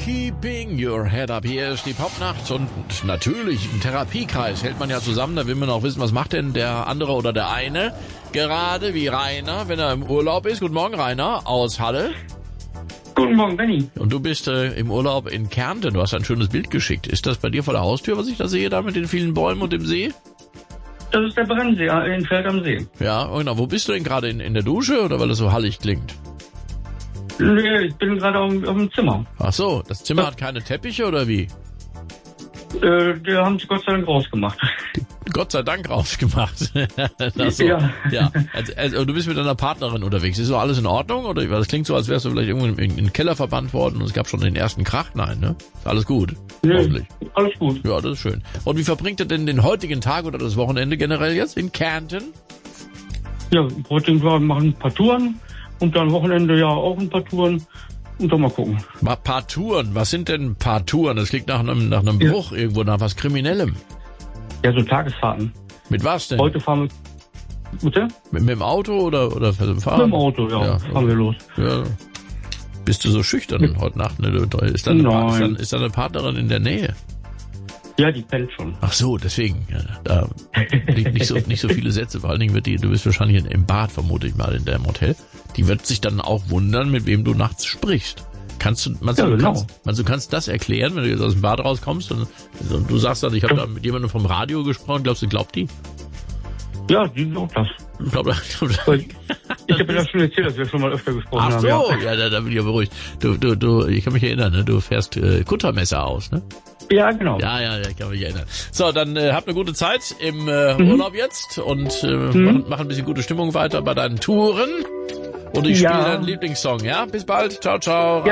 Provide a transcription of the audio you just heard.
Keeping Your Head Up. Hier ist die Popnacht und natürlich im Therapiekreis hält man ja zusammen. Da will man auch wissen, was macht denn der andere oder der eine gerade wie Rainer, wenn er im Urlaub ist. Guten Morgen, Rainer, aus Halle. Guten Morgen, Benni. Und du bist im Urlaub in Kärnten. Du hast ein schönes Bild geschickt. Ist das bei dir vor der Haustür, was ich da sehe, da mit den vielen Bäumen und dem See? Das ist der Brennsee in Feld am See. Ja, genau. Wo bist du denn gerade? In der Dusche oder weil es so hallig klingt? Nee, ich bin gerade auf dem Zimmer. Ach so, das Zimmer hat keine Teppiche oder wie? Der haben sie Gott sei Dank rausgemacht. Gott sei Dank rausgemacht. Ach so. Ja. Also du bist mit deiner Partnerin unterwegs. Ist so alles in Ordnung? Oder das klingt so, als wärst du vielleicht irgendwo in den Keller verbannt worden und es gab schon den ersten Krach. Nein, ne? Ist alles gut? Nee, hoffentlich. Alles gut. Ja, das ist schön. Und wie verbringt ihr denn den heutigen Tag oder das Wochenende generell jetzt in Kärnten? Ja, heute machen wir ein paar Touren und dann Wochenende ja auch ein paar Touren. Und dann mal gucken. Paar Touren? Was sind denn paar Touren? Das klingt nach einem Bruch irgendwo, nach was Kriminellem. Ja, so Tagesfahrten. Mit was denn? Heute fahren wir... Bitte? Mit dem Auto oder fahren? Mit dem Auto, ja. Fahren wir los. Ja. Bist du so schüchtern heute Nacht? Ne? Ist deine Partnerin in der Nähe? Ja, die pennt schon. Ach so, deswegen. Ja, da liegt nicht so viele Sätze. Vor allen Dingen du bist wahrscheinlich im Bad, vermute ich mal, in dem Hotel. Die wird sich dann auch wundern, mit wem du nachts sprichst. Du kannst das erklären, wenn du jetzt aus dem Bad rauskommst und du sagst dann, ich habe da mit jemandem vom Radio gesprochen. Glaubst du, glaubt die? Ja, die glaubt das. Ich habe ja das schon erzählt, dass wir schon mal öfter gesprochen haben. Ach so, ja, da bin ich ja beruhigt. Ich kann mich erinnern, ne? Du fährst Kuttermesser aus, ne? Ja, genau. Ja, ich kann mich erinnern. So, dann habt eine gute Zeit im Urlaub jetzt und mach ein bisschen gute Stimmung weiter bei deinen Touren. Und ich spiele deinen Lieblingssong, ja? Bis bald. Ciao, ciao.